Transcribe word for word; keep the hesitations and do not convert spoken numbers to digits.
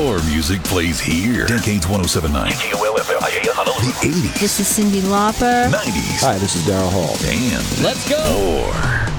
More music plays here. Decades one oh seven point nine. K T O L F M, Honolulu. The eighties. This is Cyndi Lauper. nineties. Hi, this is Daryl Hall. And let's go. More.